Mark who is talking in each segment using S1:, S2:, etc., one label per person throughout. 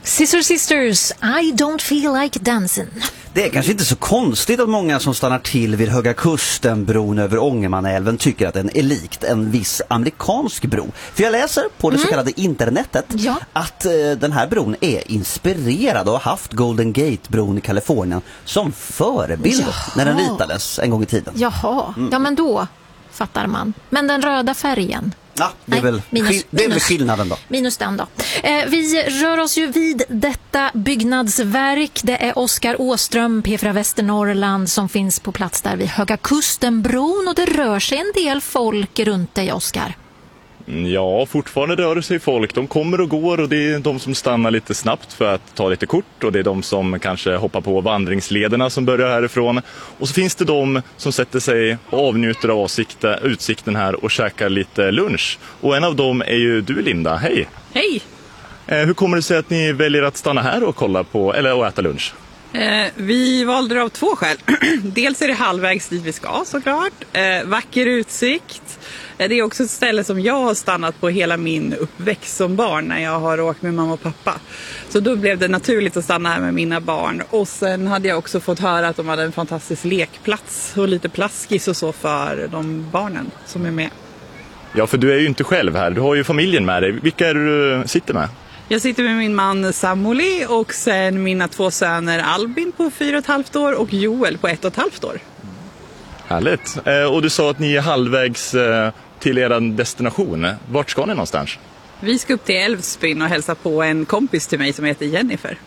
S1: Scissor Sisters, I don't feel like dancing.
S2: Det är kanske inte så konstigt att många som stannar till vid Höga Kusten-bron över Ångermanälven tycker att den är likt en viss amerikansk bro. För jag läser på det så kallade internetet att den här bron är inspirerad och har haft Golden Gate-bron i Kalifornien som förebild när den ritades en gång i tiden.
S1: Jaha, ja men då fattar man. Men den röda färgen?
S2: Ja, det är väl skillnaden då.
S1: Minus den då. Vi rör oss ju vid detta byggnadsverk. Det är Oskar Åström, P4 Västernorrland, som finns på plats där vid Höga Kustenbron. Och det rör sig en del folk runt dig, Oskar.
S3: Ja, fortfarande rör sig folk. De kommer och går och det är de som stannar lite snabbt för att ta lite kort. Och det är de som kanske hoppar på vandringslederna som börjar härifrån. Och så finns det de som sätter sig och avnjuter av utsikten här och käkar lite lunch. Och en av dem är ju du, Linda. Hej!
S4: Hej!
S3: Hur kommer det sig att ni väljer att stanna här och kolla på, eller att äta lunch?
S4: Vi valde det av 2 skäl. Dels är det halvvägs dit vi ska såklart. Vacker utsikt. Det är också ett ställe som jag har stannat på hela min uppväxt som barn när jag har åkt med mamma och pappa. Så då blev det naturligt att stanna här med mina barn. Och sen hade jag också fått höra att de hade en fantastisk lekplats och lite plaskis och så för de barnen som är med.
S3: Ja, för du är ju inte själv här. Du har ju familjen med dig. Vilka är du sitter med?
S4: Jag sitter med min man Samuli och sen mina 2 söner Albin på 4,5 år och Joel på 1,5 år.
S3: Härligt. Och du sa att ni är halvvägs till er destination. Vart ska ni någonstans?
S4: Vi ska upp till Älvsbyn och hälsa på en kompis till mig som heter Jennifer.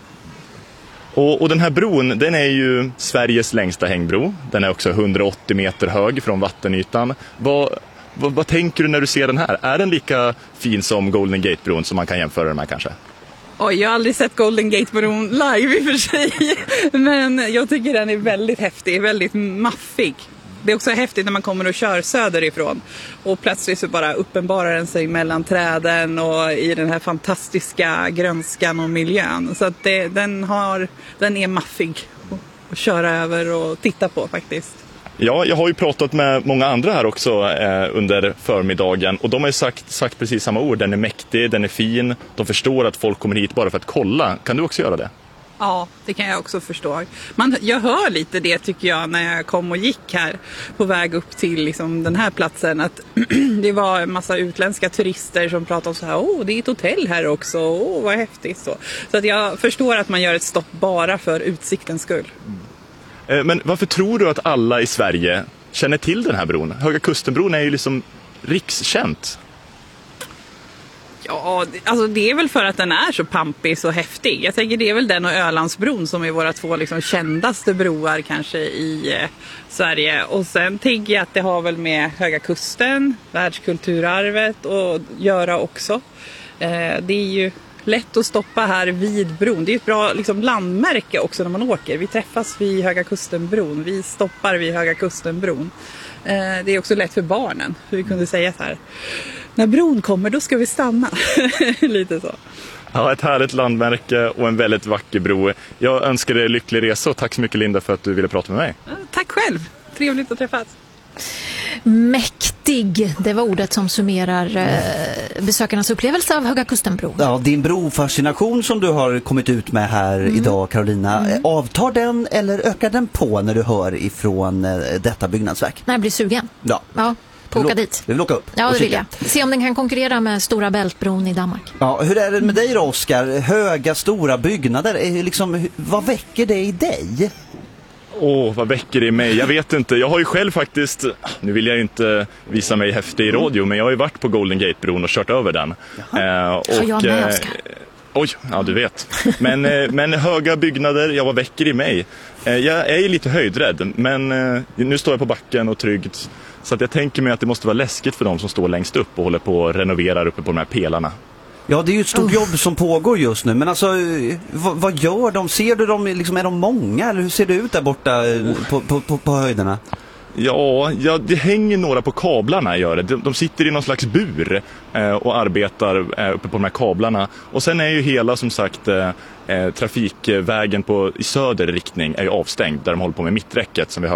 S3: Och den här bron, den är ju Sveriges längsta hängbro. Den är också 180 meter hög från vattenytan. Vad tänker du när du ser den här? Är den lika fin som Golden Gate-bron som man kan jämföra den med kanske?
S4: Oj, jag har aldrig sett Golden Gate-bron live i och för sig. Men jag tycker den är väldigt häftig, väldigt maffig. Det är också häftigt när man kommer och kör söderifrån. Och plötsligt så bara uppenbarar den sig mellan träden och i den här fantastiska grönskan och miljön. Så att den är maffig att köra över och titta på faktiskt.
S3: Ja, jag har ju pratat med många andra här också under förmiddagen och de har ju sagt precis samma ord. Den är mäktig, den är fin, de förstår att folk kommer hit bara för att kolla. Kan du också göra det?
S4: Ja, det kan jag också förstå. Jag hör lite det tycker jag när jag kom och gick här på väg upp till liksom, den här platsen. Att det var en massa utländska turister som pratade om så här, det är ett hotell här också, vad häftigt. Så att jag förstår att man gör ett stopp bara för utsiktens skull.
S3: Men varför tror du att alla i Sverige känner till den här bron? Höga Kustenbron är ju liksom rikskänt.
S4: Ja, alltså det är väl för att den är så pampig, så häftig. Jag tänker det är väl den och Ölandsbron som är våra 2 liksom kändaste broar kanske i Sverige. Och sen tänker jag att det har väl med Höga Kusten, världskulturarvet att göra också. Det är ju lätt att stoppa här vid bron. Det är ett bra liksom, landmärke också när man åker. Vi träffas vid Höga Kustenbron. Vi stoppar vid Höga Kustenbron. Det är också lätt för barnen. För vi kunde säga så här. När bron kommer, då ska vi stanna. Lite så.
S3: Ja, ett härligt landmärke och en väldigt vacker bro. Jag önskar dig lycklig resa och tack så mycket Linda för att du ville prata med mig.
S4: Tack själv. Trevligt att träffas.
S1: Mäktig, det var ordet som summerar besökarnas upplevelse av Höga Kustenbron.
S2: Ja, din brofascination som du har kommit ut med här idag, Carolina, avtar den eller ökar den på när du hör ifrån detta byggnadsverk?
S1: Nej, jag blir sugen.
S2: Ja.
S1: Åka dit.
S2: Du vill åka upp?
S1: Ja, det vill jag. Se om den kan konkurrera med Stora Bältbron i Danmark.
S2: Ja, hur är det med dig då, Oskar? Höga, stora byggnader, liksom, vad väcker det i dig?
S3: Vad väcker det i mig? Jag vet inte. Jag har ju själv faktiskt, nu vill jag inte visa mig häftig i radio, men jag har ju varit på Golden Gate-bron och kört över den.
S1: Och jag med, Oskar.
S3: Oj, ja du vet. Men höga byggnader, vad väcker i mig? Jag är lite höjdrädd, men nu står jag på backen och tryggt. Så att jag tänker mig att det måste vara läskigt för dem som står längst upp och håller på att renovera uppe på de här pelarna. Ja, det är ju ett stort jobb som pågår just nu. Men alltså, vad gör de? Ser du dem, liksom, är de många? Eller hur ser det ut där borta på höjderna? Ja, det hänger några på kablarna, gör det. De sitter i någon slags bur och arbetar uppe på de här kablarna. Och sen är ju hela, som sagt, trafikvägen i söder riktning är ju avstängd där de håller på med mitträcket som vi hör.